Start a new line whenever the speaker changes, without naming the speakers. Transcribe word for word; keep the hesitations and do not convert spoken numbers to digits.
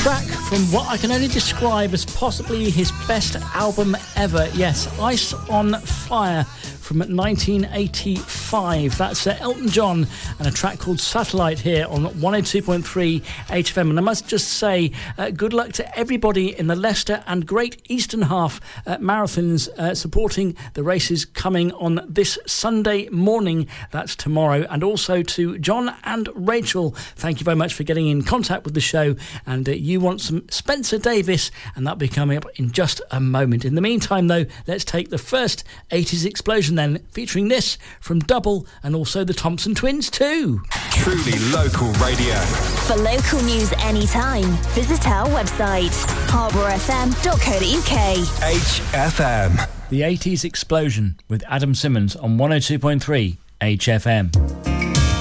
track from what I can only describe as possibly his best album ever. Yes, Ice on Fire from nineteen eighty-five. That's uh, Elton John and a track called Satellite here on one oh two point three H F M. And I must just say uh, good luck to everybody in the Leicester and Great Eastern Half uh, marathons uh, supporting the races coming on this Sunday morning. That's tomorrow. And also to John and Rachel, thank you very much for getting in contact with the show. And uh, you want some Spencer Davis, and that'll be coming up in just a moment. In the meantime, though, let's take the first eighties explosion then, featuring this from Double and also the Thompson Twins too.
Truly local radio.
For local news anytime, visit our website, harbour f m dot co dot u k.
H F M.
The eighties explosion with Adam Simmons on one oh two point three H F M.